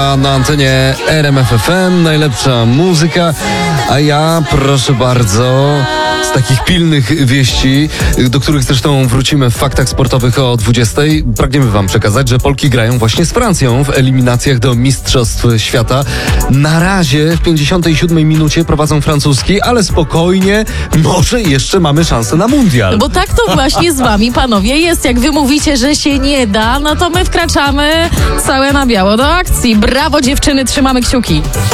Na antenie RMF FM, najlepsza muzyka, a ja proszę bardzo z takich pilnych wieści, do których zresztą wrócimy w faktach sportowych o 20. Pragniemy wam przekazać, że Polki grają właśnie z Francją w eliminacjach do Mistrzostw Świata. Na razie w 57 minucie prowadzą francuski, ale spokojnie, może jeszcze mamy szansę na mundial. Bo tak to właśnie z wami, panowie, jest. Jak wy mówicie, że się nie da, no to my wkraczamy całe na biało do akcji. Brawo dziewczyny, trzymamy kciuki.